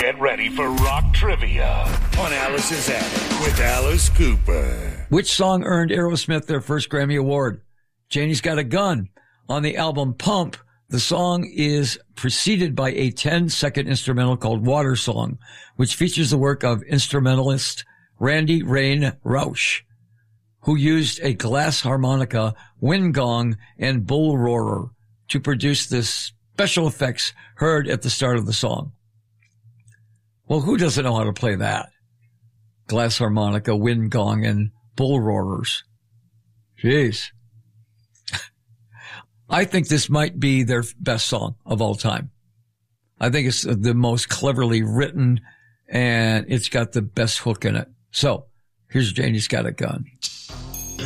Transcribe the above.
Get ready for rock trivia on Alice's Attic with Alice Cooper. Which song earned Aerosmith their first Grammy Award? Janie's Got a Gun. On the album Pump, the song is preceded by a 10-second instrumental called Water Song, which features the work of instrumentalist Randy Rain Roush, who used a glass harmonica, wind gong, and bull roarer to produce the special effects heard at the start of the song. Well, who doesn't know how to play that? Glass harmonica, wind gong, and bull roarers. Jeez. I think this might be their best song of all time. I think it's the most cleverly written, and it's got the best hook in it. So, here's Janie's Got a Gun.